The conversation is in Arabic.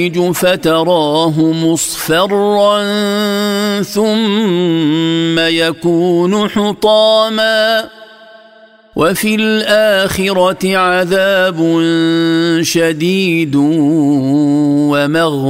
فتراه مصفرا ثم يكون حطاما وفي الآخرة عذاب شديد ومغفرة